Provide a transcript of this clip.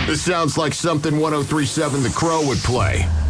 This sounds like something 103.7 The Crow would play.